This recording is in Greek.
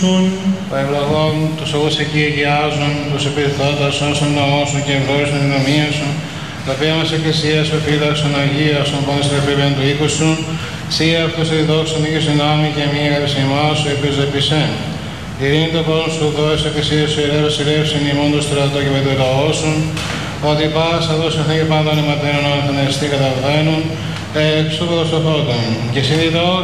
ίσον. Παρευλογών, τους ογούς εκεί αγιάζουν, τους επιθώτας όσων ναό σου και ευλόγησον την ομοία σου. Τα οποία μας εκκλησία σου φύλαξον αγίασον πόνες ελευθερίαν του οίκου σου. Σύ αυτούς εδιδόξον οίκη συνάμει και μία αγαπησιμά σου επιζεπισέν. Ειρήνη το πόνο σου δώσει εκκλησία σου ηρεύσιν ημών του στρατό και με το λαό σου. Ότι πάσα δώσει εθνή και πάντα ονειματένων αν θα νεστεί καταβαίνουν. Εξούδος το φώτον. Και συνειδώ